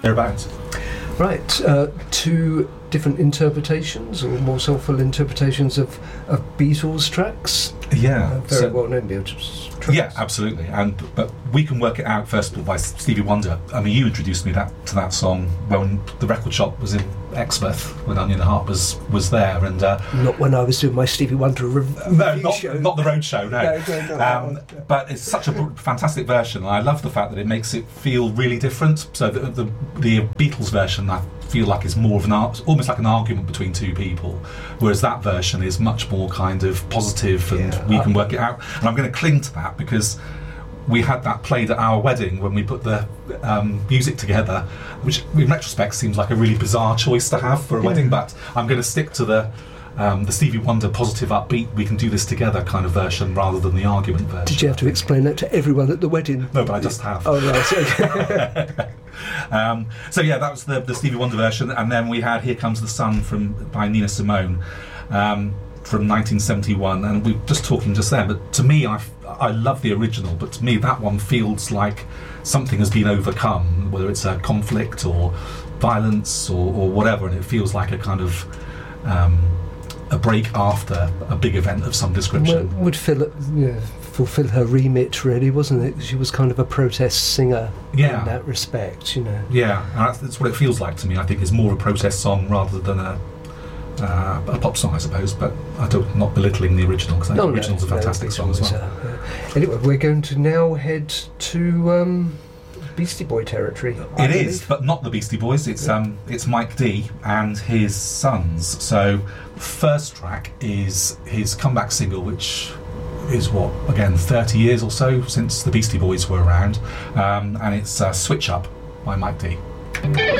thereabouts. Right, two different interpretations, or more soulful interpretations of Beatles tracks. Yeah, Very well known Beatles tracks. Yeah, absolutely. But We Can Work It Out, first of all, by Stevie Wonder. I mean, you introduced me to that song when the record shop was in Exmouth, when Onion and Heart was there, and not when I was doing my Stevie Wonder review show. Not the road show, no. No. But it's such a fantastic version, and I love the fact that it makes it feel really different. So the Beatles version, I feel like, is more of almost like an argument between two people, whereas that version is much more kind of positive and we can work it out. And I'm going to cling to that because we had that played at our wedding when we put the music together, which in retrospect seems like a really bizarre choice to have for a wedding, but I'm going to stick to the Stevie Wonder positive, upbeat, we can do this together kind of version rather than the argument version. Did you have to explain that to everyone at the wedding? No, but I just have. Oh, right, okay. So yeah, that was the Stevie Wonder version, and then we had Here Comes the Sun by Nina Simone from 1971, and we were just talking just then, but to me, I love the original, but to me that one feels like something has been overcome, whether it's a conflict or violence or whatever, and it feels like a kind of a break after a big event of some description. Would fulfill her remit, really, wasn't it? She was kind of a protest singer in that respect, you know. Yeah, and that's what it feels like to me. I think it's more a protest song rather than a pop song, I suppose, but I'm not belittling the original, because the original's a fantastic song as well. Anyway, we're going to now head to Beastie Boy territory. It is, but not the Beastie Boys. It's Mike D and his sons. So the first track is his comeback single, which is 30 years or so since the Beastie Boys were around, and it's Switch Up by Mike D.